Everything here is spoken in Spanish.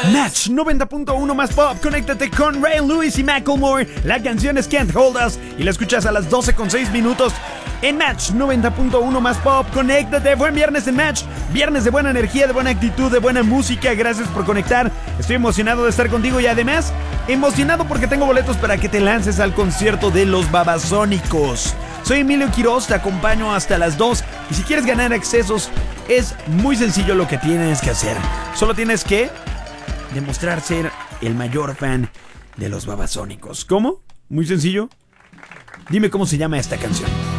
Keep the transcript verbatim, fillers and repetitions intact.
Match noventa punto uno más pop. Conéctate con Ray Lewis y Macklemore. La canción es Can't Hold Us y la escuchas a las doce con seis minutos en Match noventa punto uno más pop. Conéctate. Buen viernes en Match. Viernes de buena energía, de buena actitud, de buena música. Gracias por conectar. Estoy emocionado de estar contigo y además emocionado porque tengo boletos para que te lances al concierto de los Babasónicos. Soy Emilio Quiroz, te acompaño hasta las dos y si quieres ganar accesos es muy sencillo lo que tienes que hacer. Solo tienes que demostrar ser el mayor fan de los Babasónicos. ¿Cómo? Muy sencillo. Dime cómo se llama esta canción.